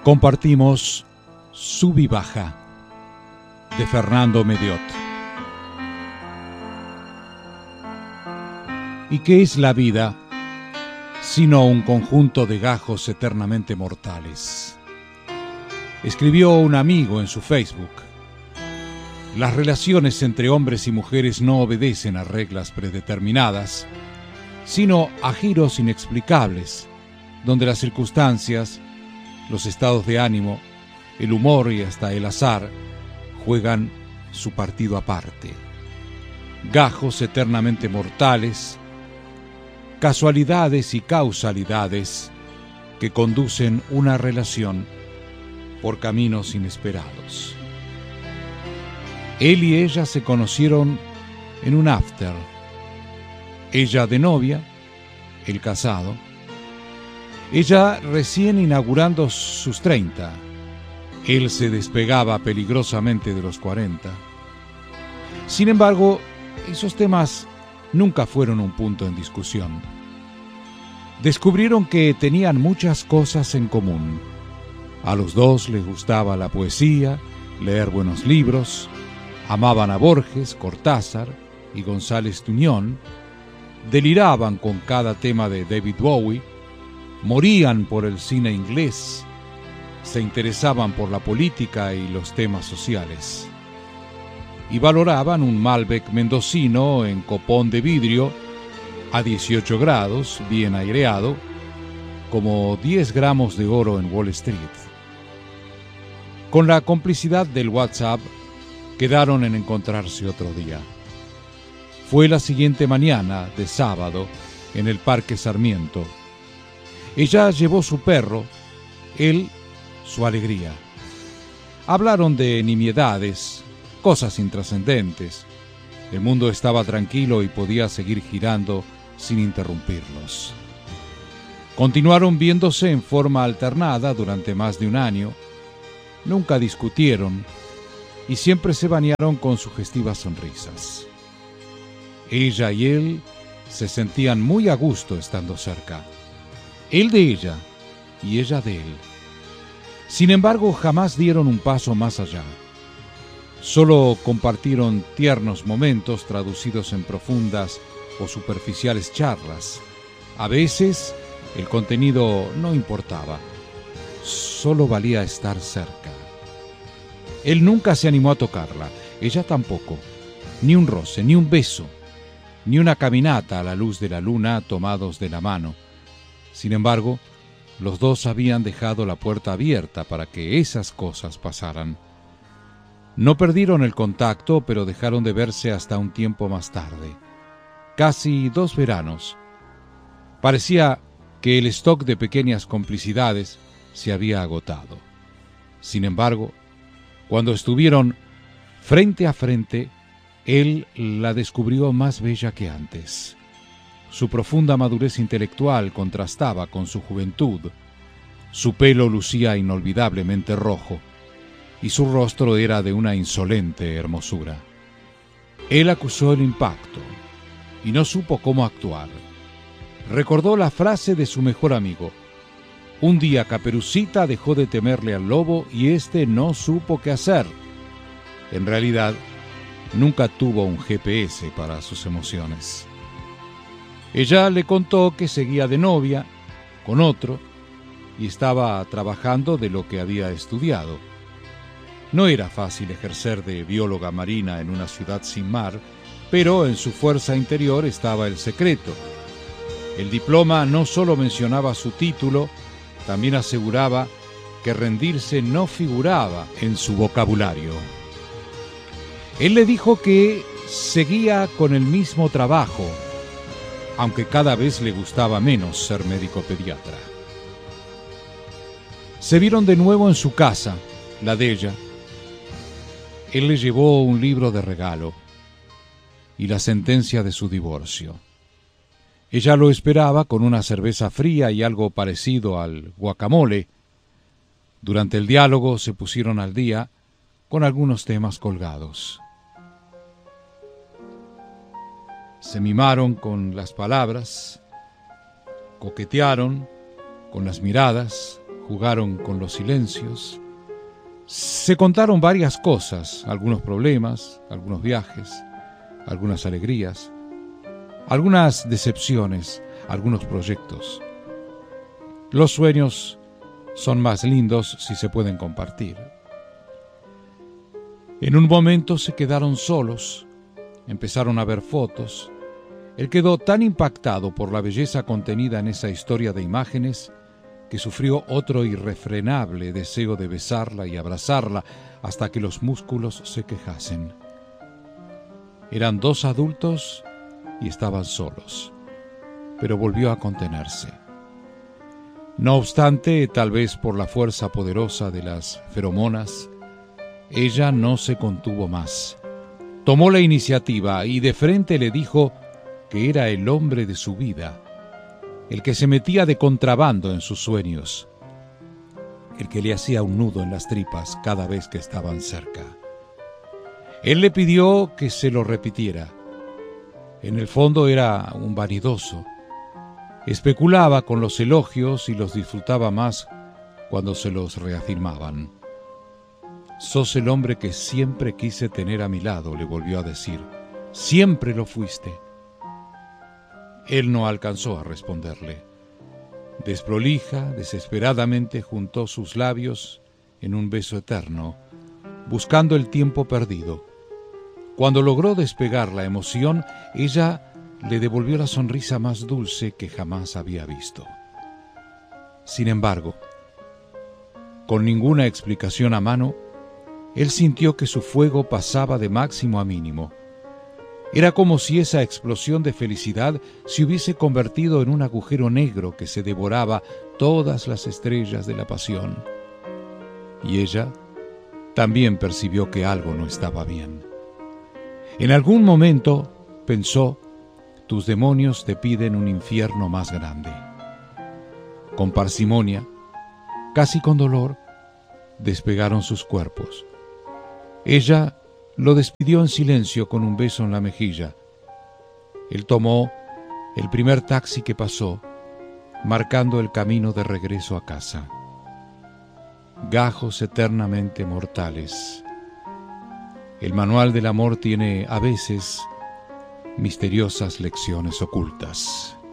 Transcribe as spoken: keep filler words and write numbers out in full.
Compartimos Sub y Baja de Fernando Mediot. ¿Y qué es la vida sino un conjunto de gajos eternamente mortales? Escribió un amigo en su Facebook. Las relaciones entre hombres y mujeres no obedecen a reglas predeterminadas, sino a giros inexplicables, donde las circunstancias, los estados de ánimo, el humor y hasta el azar juegan su partido aparte. Gajos eternamente mortales, casualidades y causalidades que conducen una relación por caminos inesperados. Él y ella se conocieron en un after. Ella de novia, él casado. Ella recién inaugurando sus treinta. Él se despegaba peligrosamente de los cuarenta. Sin embargo, esos temas nunca fueron un punto en discusión. Descubrieron que tenían muchas cosas en común. A los dos les gustaba la poesía, leer buenos libros, amaban a Borges, Cortázar y González Tuñón, deliraban con cada tema de David Bowie, morían por el cine inglés, se interesaban por la política y los temas sociales, y valoraban un Malbec mendocino en copón de vidrio a dieciocho grados, bien aireado, como diez gramos de oro en Wall Street. Con la complicidad del WhatsApp, quedaron en encontrarse otro día. Fue la siguiente mañana de sábado en el Parque Sarmiento. Ella llevó su perro, él su alegría. Hablaron de nimiedades, cosas intrascendentes. El mundo estaba tranquilo y podía seguir girando sin interrumpirlos. Continuaron viéndose en forma alternada durante más de un año. Nunca discutieron y siempre se bañaron con sugestivas sonrisas. Ella y él se sentían muy a gusto estando cerca. Él de ella y ella de él. Sin embargo, jamás dieron un paso más allá. Solo compartieron tiernos momentos traducidos en profundas o superficiales charlas. A veces el contenido no importaba. Solo valía estar cerca. Él nunca se animó a tocarla, ella tampoco. Ni un roce, ni un beso, ni una caminata a la luz de la luna tomados de la mano. Sin embargo, los dos habían dejado la puerta abierta para que esas cosas pasaran. No perdieron el contacto, pero dejaron de verse hasta un tiempo más tarde. Casi dos veranos. Parecía que el stock de pequeñas complicidades se había agotado. Sin embargo, cuando estuvieron frente a frente, él la descubrió más bella que antes. Su profunda madurez intelectual contrastaba con su juventud. Su pelo lucía inolvidablemente rojo y su rostro era de una insolente hermosura. Él acusó el impacto y no supo cómo actuar. Recordó la frase de su mejor amigo: un día Caperucita dejó de temerle al lobo y éste no supo qué hacer. En realidad, nunca tuvo un G P S para sus emociones. Ella le contó que seguía de novia con otro y estaba trabajando de lo que había estudiado. No era fácil ejercer de bióloga marina en una ciudad sin mar, pero en su fuerza interior estaba el secreto. El diploma no solo mencionaba su título, también aseguraba que rendirse no figuraba en su vocabulario. Él le dijo que seguía con el mismo trabajo, aunque cada vez le gustaba menos ser médico pediatra. Se vieron de nuevo en su casa, la de ella. Él le llevó un libro de regalo y la sentencia de su divorcio. Ella lo esperaba con una cerveza fría y algo parecido al guacamole. Durante el diálogo se pusieron al día con algunos temas colgados. Se mimaron con las palabras, coquetearon con las miradas, jugaron con los silencios, se contaron varias cosas, algunos problemas, algunos viajes, algunas alegrías, algunas decepciones, algunos proyectos. Los sueños son más lindos si se pueden compartir. En un momento se quedaron solos, empezaron a ver fotos. Él quedó tan impactado por la belleza contenida en esa historia de imágenes que sufrió otro irrefrenable deseo de besarla y abrazarla hasta que los músculos se quejasen. Eran dos adultos y estaban solos, pero volvió a contenerse. No obstante, tal vez por la fuerza poderosa de las feromonas, ella no se contuvo más. Tomó la iniciativa y de frente le dijo que era el hombre de su vida, el que se metía de contrabando en sus sueños, el que le hacía un nudo en las tripas cada vez que estaban cerca. Él le pidió que se lo repitiera. En el fondo era un vanidoso. Especulaba con los elogios y los disfrutaba más cuando se los reafirmaban. «Sos el hombre que siempre quise tener a mi lado», le volvió a decir. «Siempre lo fuiste». Él no alcanzó a responderle. Desprolija, desesperadamente juntó sus labios en un beso eterno, buscando el tiempo perdido. Cuando logró despegar la emoción, ella le devolvió la sonrisa más dulce que jamás había visto. Sin embargo, con ninguna explicación a mano, él sintió que su fuego pasaba de máximo a mínimo. Era como si esa explosión de felicidad se hubiese convertido en un agujero negro que se devoraba todas las estrellas de la pasión. Y ella también percibió que algo no estaba bien. En algún momento pensó: tus demonios te piden un infierno más grande. Con parsimonia, casi con dolor, despegaron sus cuerpos. Ella lo despidió en silencio con un beso en la mejilla. Él tomó el primer taxi que pasó, marcando el camino de regreso a casa. Gajos eternamente mortales. El manual del amor tiene a veces misteriosas lecciones ocultas.